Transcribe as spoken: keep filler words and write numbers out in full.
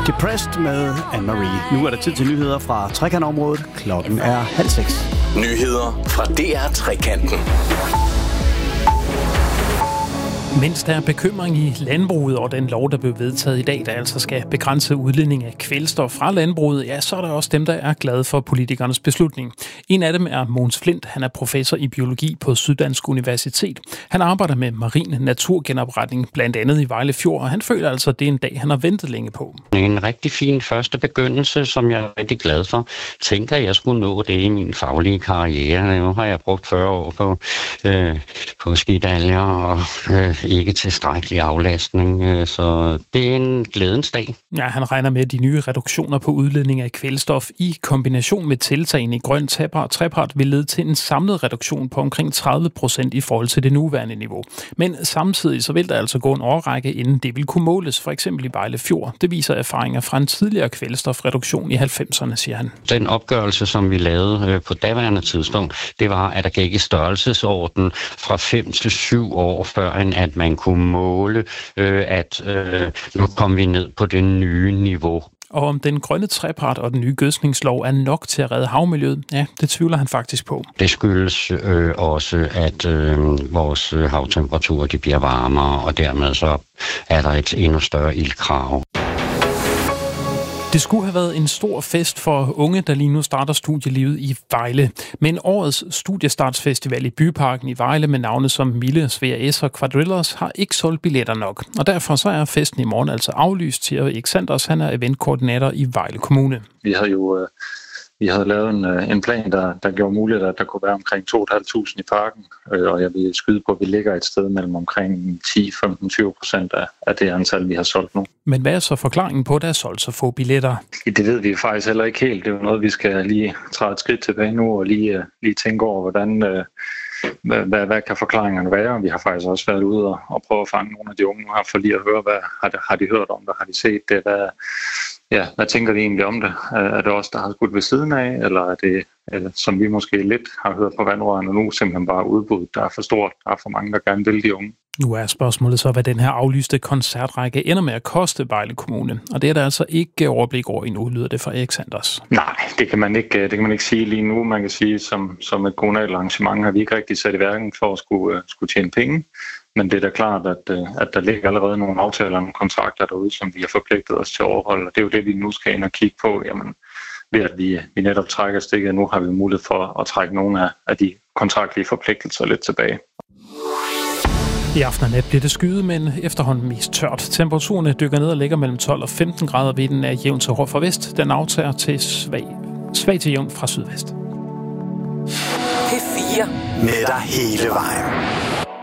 Depressed med Anne-Marie. Nu er det tid til nyheder fra Trekantområdet. Klokken er halv seks. Nyheder fra D R Trekanten. Mens der er bekymring i landbruget og den lov, der blev vedtaget i dag, der altså skal begrænse udledning af kvælstof fra landbruget, ja, så er der også dem, der er glade for politikernes beslutning. En af dem er Mogens Flint. Han er professor i biologi på Syddansk Universitet. Han arbejder med marin naturgenopretning, blandt andet i Vejle Fjord, og han føler altså, at det er en dag, han har ventet længe på. En rigtig fin første begyndelse, som jeg er rigtig glad for. Tænker, at jeg skulle nå det i min faglige karriere. Nu har jeg brugt fyrre år på, øh, på skidaljer og øh, ikke tilstrækkelig aflastning, så det er en glædens dag. Ja, han regner med, at de nye reduktioner på udledning af kvælstof i kombination med tiltagene i grøn trepart vil lede til en samlet reduktion på omkring tredive procent i forhold til det nuværende niveau. Men samtidig så vil der altså gå en årrække, inden det vil kunne måles, for eksempel i Vejle Fjord. Det viser erfaringer fra en tidligere kvælstofreduktion i halvfemserne, siger han. Den opgørelse, som vi lavede på daværende tidspunkt, det var, at der gik i størrelsesorden fra fem til syv år, før en at man kunne måle, øh, at øh, nu kom vi ned på det nye niveau. Og om den grønne trepart og den nye gødskningslov er nok til at redde havmiljøet, ja, det tvivler han faktisk på. Det skyldes øh, også, at øh, vores havtemperaturer de bliver varmere, og dermed så er der et endnu større ildkrav. Det skulle have været en stor fest for unge, der lige nu starter studielivet i Vejle. Men årets studiestartsfestival i Byparken i Vejle med navne som Mille, Svea S og Quadrillas har ikke solgt billetter nok. Og derfor så er festen i morgen altså aflyst, siger Erik Sanders. Han er eventkoordinator i Vejle Kommune. Vi har jo øh, vi havde lavet en, en plan, der, der gjorde muligt, at der kunne være omkring to tusind fem hundrede i parken. Øh, og jeg vil skyde på, at vi ligger et sted mellem omkring ti, femten, tyve procent af, af det antal, vi har solgt nu. Men hvad er så forklaringen på, at der er solgt så få billetter? Det ved vi faktisk heller ikke helt. Det er jo noget, vi skal lige træde et skridt tilbage nu og lige, lige tænke over, hvordan, øh, hvad, hvad kan forklaringerne være. Vi har faktisk også været ude og, og prøve at fange nogle af de unge her for lige at høre, hvad har de, har de hørt om det, har de set det, hvad, ja, hvad tænker de egentlig om det? Er det os, der har skudt ved siden af, eller er det, eller, som vi måske lidt har hørt på vandrørene nu, simpelthen bare udbud, der er for stort, der er for mange, der gerne vil de unge? Nu er spørgsmålet så, hvad den her aflyste koncertrække ender med at koste Vejle Kommune. Og det er der altså ikke overblik over endnu, lyder det fra Erik Sanders. Nej, det kan man ikke, det kan man ikke sige lige nu. Man kan sige, som, som et kommunalt arrangement har vi ikke rigtig sat i værken for at skulle, skulle tjene penge. Men det er da klart, at, at der ligger allerede nogle aftaler og nogle kontrakter derude, som vi har forpligtet os til at overholde. Og det er jo det, vi nu skal ind og kigge på. Jamen, ved at vi, vi netop trækker stikket, nu har vi mulighed for at trække nogle af, af de kontraktlige forpligtelser lidt tilbage. I aften og nat bliver det skyet, men efterhånden mest tørt. Temperaturerne dykker ned og ligger mellem tolv og femten grader. Vinden er jævn til hård fra vest. Den aftager til svag, svag til jævn fra sydvest. P fire med dig hele vejen.